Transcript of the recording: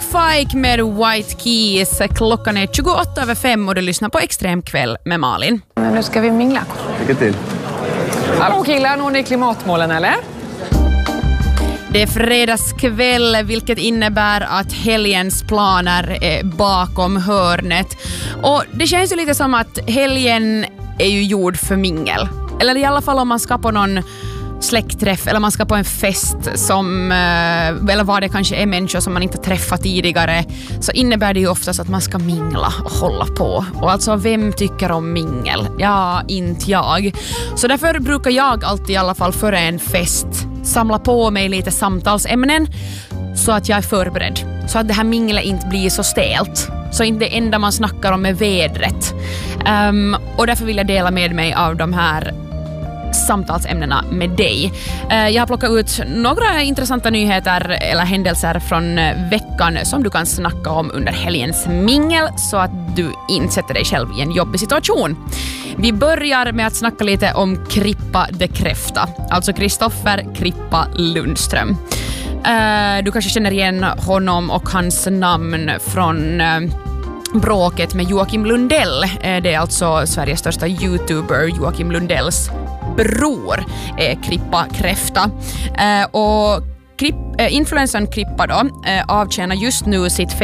Fike med White Keys. Klockan är 28:05 och du lyssnar på Extrem kväll med Malin. Men nu ska vi mingla. Lycka till. Hallå killar, når ni klimatmålen eller? Det är fredagskväll, vilket innebär att helgens planer är bakom hörnet. Och det känns ju lite som att helgen är ju gjord för mingel. Eller i alla fall om man ska på någon släktträff eller man ska på en fest som, eller vad det kanske är människor som man inte träffat tidigare, så innebär det ju oftast att man ska mingla och hålla på. Och alltså, vem tycker om mingel? Ja, inte jag. Så därför brukar jag alltid i alla fall före en fest samla på mig lite samtalsämnen så att jag är förberedd. Så att det här minglet inte blir så stelt. Så inte det enda man snackar om är vädret. Och därför vill jag dela med mig av de här samtalsämnena med dig. Jag har plockat ut några intressanta nyheter eller händelser från veckan som du kan snacka om under helgens mingel så att du inte sätter dig själv i en jobbig situation. Vi börjar med att snacka lite om Krippa de Kräfta, alltså Kristoffer Krippa Lundström. Du kanske känner igen honom och hans namn från bråket med Joakim Lundell. Det är alltså Sveriges största YouTuber, Joakim Lundells bror, Krippa Kräfta. Och influencern Krippa då avtjänar just nu sitt